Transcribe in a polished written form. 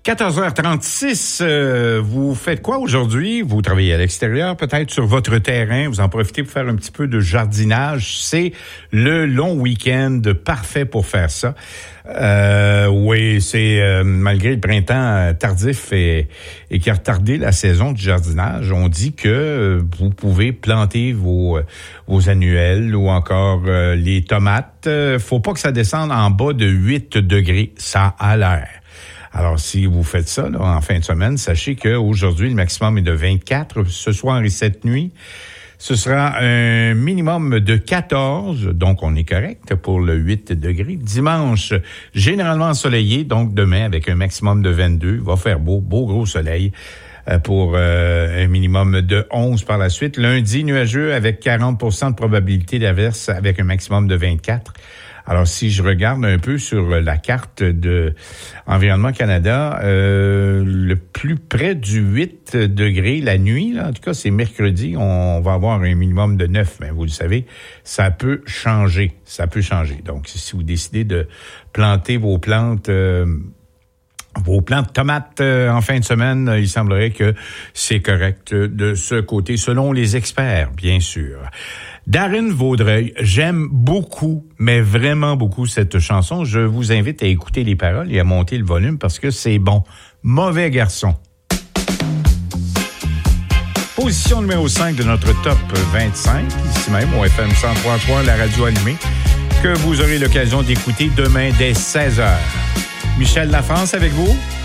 14h36, vous faites quoi aujourd'hui? Vous travaillez à l'extérieur, peut-être sur votre terrain. Vous en profitez pour faire un petit peu de jardinage. C'est le long week-end parfait pour faire ça. Oui, c'est malgré le printemps tardif et qui a retardé la saison du jardinage, on dit que vous pouvez planter vos annuelles ou encore les tomates. Faut pas que ça descende en bas de 8 degrés. Ça a l'air. Alors, si vous faites ça là, en fin de semaine, sachez qu'aujourd'hui, le maximum est de 24. Ce soir et cette nuit, ce sera un minimum de 14. Donc, on est correct pour le 8 degrés. Dimanche, généralement ensoleillé. Donc, demain, avec un maximum de 22. Il va faire beau gros soleil pour un minimum de 11 par la suite. Lundi, nuageux avec 40% de probabilité d'averse avec un maximum de 24. Alors, si je regarde un peu sur la carte de Environnement Canada, le plus près du 8 degrés la nuit, là, en tout cas, c'est mercredi, on va avoir un minimum de 9. Mais vous le savez, ça peut changer. Donc, si vous décidez de planter vos plantes tomates en fin de semaine, il semblerait que c'est correct de ce côté, selon les experts, bien sûr. Darren Vaudreuil, j'aime beaucoup, mais vraiment beaucoup cette chanson. Je vous invite à écouter les paroles et à monter le volume parce que c'est bon. Mauvais garçon. Position numéro 5 de notre top 25, ici même au FM 103.3, la radio allumée, que vous aurez l'occasion d'écouter demain dès 16h. Michel Lafrance avec vous.